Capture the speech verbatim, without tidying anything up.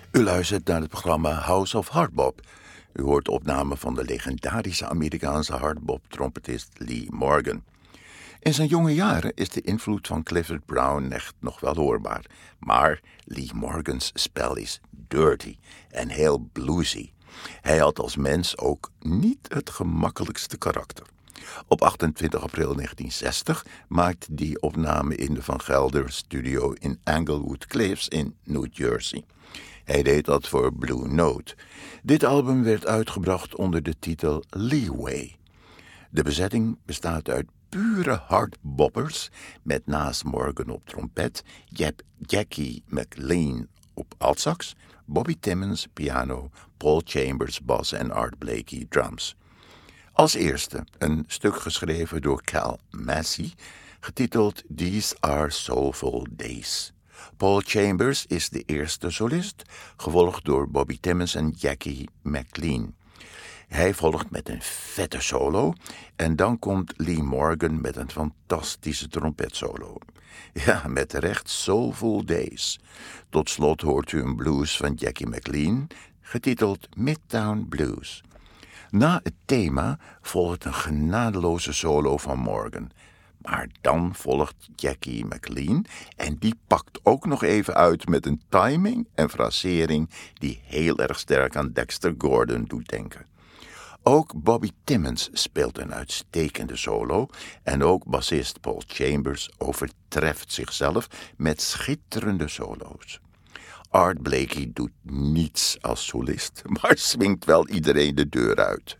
U luistert naar het programma House of Hardbop. U hoort opnamen van de legendarische Amerikaanse hardbop-trompetist Lee Morgan. In zijn jonge jaren is de invloed van Clifford Brown echt nog wel hoorbaar. Maar Lee Morgans spel is dirty en heel bluesy. Hij had als mens ook niet het gemakkelijkste karakter. Op achtentwintig april negentien zestig maakte die opname in de Van Gelder Studio in Englewood Cliffs in New Jersey. Hij deed dat voor Blue Note. Dit album werd uitgebracht onder de titel Leeway. De bezetting bestaat uit pure hardboppers, met naast Morgan op trompet, Jap- Jackie McLean op altsax, Bobby Timmons piano, Paul Chambers bas en Art Blakey drums. Als eerste een stuk geschreven door Cal Massey, getiteld These Are Soulful Days. Paul Chambers is de eerste solist, gevolgd door Bobby Timmons en Jackie McLean. Hij volgt met een vette solo en dan komt Lee Morgan met een fantastische trompetsolo. Ja, met recht Soulful Days. Tot slot hoort u een blues van Jackie McLean, getiteld Midtown Blues. Na het thema volgt een genadeloze solo van Morgan. Maar dan volgt Jackie McLean en die pakt ook nog even uit met een timing en frasering die heel erg sterk aan Dexter Gordon doet denken. Ook Bobby Timmons speelt een uitstekende solo en ook bassist Paul Chambers overtreft zichzelf met schitterende solo's. Art Blakey doet niets als solist, maar swingt wel iedereen de deur uit.